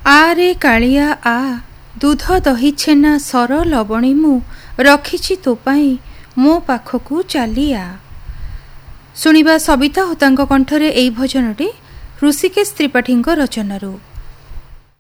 ଆରେ କାଳିଆ ଆ, ଦୁଧ ଦହି ଛେନା ସର ଲବଣୀ ମୁଁ ରଖିଛି ତୋ ପାଇଁ, ମୋ ପାଖକୁ ଚାଲିଆ। ଶୁଣିବା ସବିତା ହୋତାଙ୍କ କଣ୍ଠରେ ଏହି ଭଜନଟି ଋଷିକେଶ ତ୍ରିପାଠୀଙ୍କ ରଚନାରୁ।